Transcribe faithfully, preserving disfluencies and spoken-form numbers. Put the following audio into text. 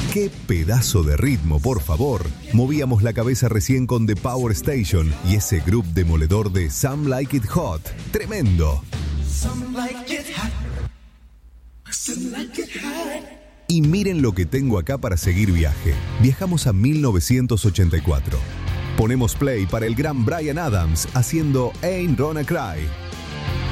¡Qué pedazo de ritmo, por favor! Movíamos la cabeza recién con The Power Station y ese grupo demoledor de Some Like It Hot. ¡Tremendo! Some like it hot. Some like it hot. Y miren lo que tengo acá para seguir viaje. Viajamos a mil novecientos ochenta y cuatro. Ponemos play para el gran Bryan Adams haciendo Ain't Gonna Cry.